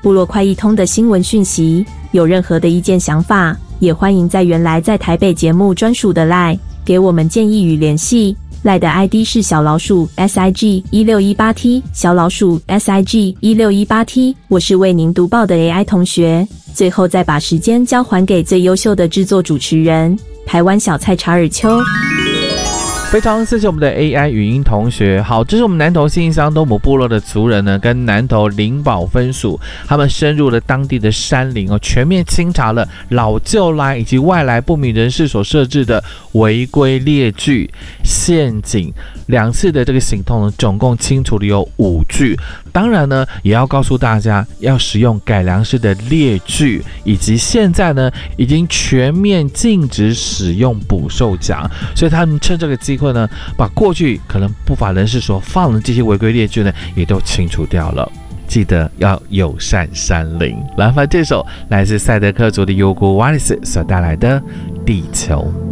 部落快易通的新闻讯息。有任何的意见想法，也欢迎在原来在台北节目专属的 LINE 给我们建议与联系。LINE的 ID 是小老鼠 SIG1618T 小老鼠 SIG1618T。我是为您读报的 AI 同学。最后再把时间交还给最优秀的制作主持人台湾小菜查尔丘。 非常谢谢我们的 AI 语音同学。好，这是我们南投信乡东埔部落的族人呢，跟南投林保分署他们深入了当地的山林全面清查了老旧来以及外来不明人士所设置的违规猎具、陷阱。2次的这个行动呢，总共清除了有5具。当然呢，也要告诉大家要使用改良式的猎具，以及现在呢已经全面禁止使用捕兽夹，所以他们趁这个机会呢，把过去可能不法人士所放的这些违规猎具呢，也都清除掉了。记得要友善山林。来，这首来自赛德克族的尤古瓦利斯所带来的《地球》。